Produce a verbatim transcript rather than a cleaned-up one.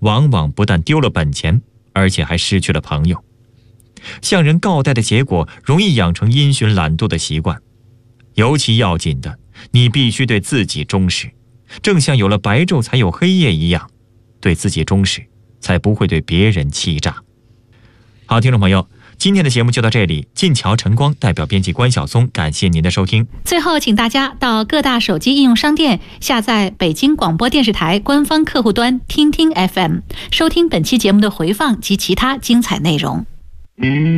往往不但丢了本钱，而且还失去了朋友。向人告贷的结果，容易养成因循懒惰的习惯。尤其要紧的，你必须对自己忠实，正像有了白昼才有黑夜一样，对自己忠实，才不会对别人欺诈。好，听众朋友，今天的节目就到这里。晋桥晨光代表编辑关晓松，感谢您的收听。 最后，请大家到各大手机应用商店下载北京广播电视台官方客户端听听 F M， 收听本期节目的回放及其他精彩内容。